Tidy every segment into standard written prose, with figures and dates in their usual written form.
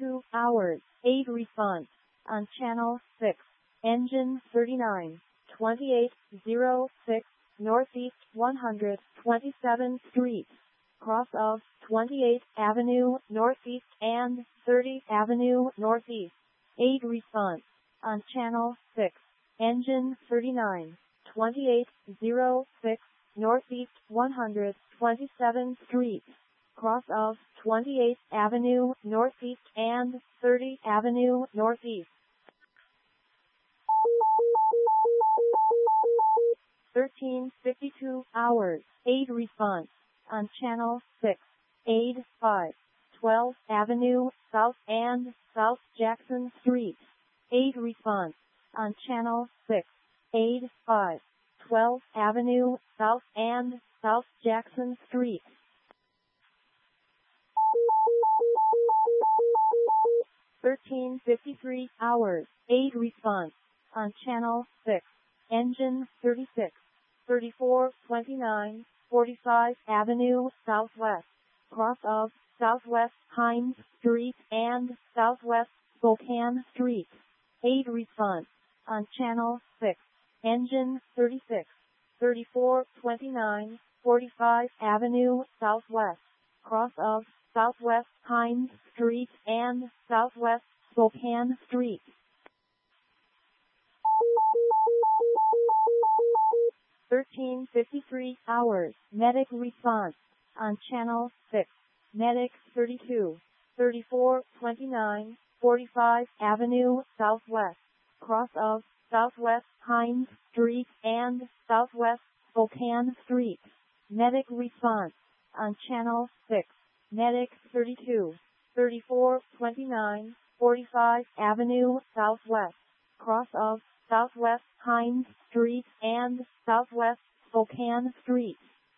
52 hours, 8 response. On channel 6. Engine 39. 2806 Northeast 127th Street. Cross of 28th Avenue Northeast and 30th Avenue Northeast. 8 response. On channel 6. Engine 39. 2806 Northeast 127th Street. Cross of 28th Avenue Northeast and 30th Avenue Northeast. 1352 hours, 8 response. On channel 6. Aid 5. 12th Avenue South and South Jackson Street. 8 response. On channel 6. Aid 5. 12th Avenue South and South Jackson Street. 1353 hours, 8 response. On channel 6. Engine 36. 3429 45th Avenue Southwest. Cross of Southwest Hines Street and Southwest Spokane Street. 8 response. On channel 6. Engine 36. 3429 45th Avenue Southwest. Cross of Southwest Hines Street and Southwest Spokane Street. 1353 hours, medic response. On channel 6. Medic 32. 3429 45th Avenue Southwest. Cross of Southwest Hines Street and Southwest Spokane Street. Medic response. On channel 6. Medic 32. 3429 45th Avenue Southwest. Cross of Southwest Hines Street and Southwest Spokane Street.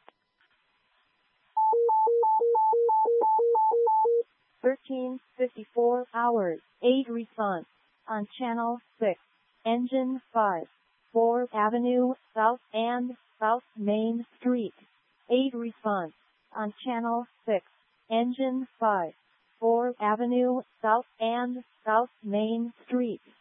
1354 hours, 8 response. On channel 6. Engine 5. 4th Avenue South and South Main Street. 8 response. On channel 6. Engine 5. 4th Avenue South and South Main Street.